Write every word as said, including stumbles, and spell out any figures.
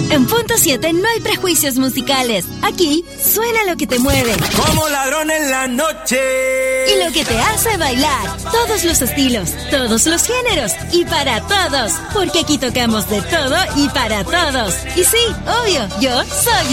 En Punto siete no hay prejuicios musicales. Aquí suena lo que te mueve. Como ladrón en la noche. Y lo que te hace bailar. Todos los estilos, todos los géneros y para todos. Porque aquí tocamos de todo y para todos. Y sí, obvio, yo soy